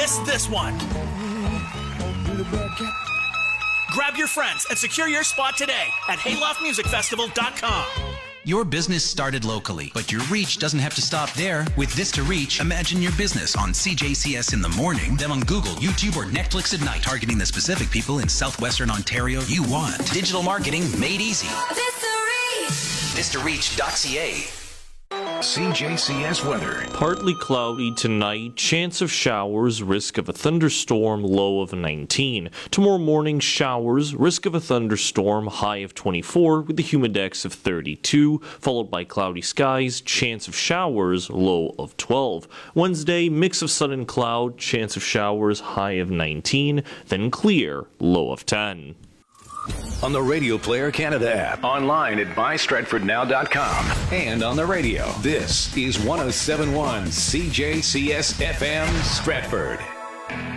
miss this one. Grab your friends and secure your spot today at hayloftmusicfestival.com. Your business started locally, but your reach doesn't have to stop there. With This to Reach, imagine your business on CJCS in the morning, then on Google, YouTube, or Netflix at night, targeting the specific people in southwestern Ontario you want. Digital marketing made easy. This to Reach. ThisToReach.ca. CJCS weather. Partly cloudy tonight, chance of showers, risk of a thunderstorm, low of 19. Tomorrow morning, showers, risk of a thunderstorm, high of 24, with the humidex of 32, followed by cloudy skies, chance of showers, low of 12. Wednesday, mix of sun and cloud, chance of showers, high of 19, then clear, low of 10. On the Radio Player Canada app, online at mystratfordnow.com, and on the radio. This is 107.1 CJCS FM Stratford.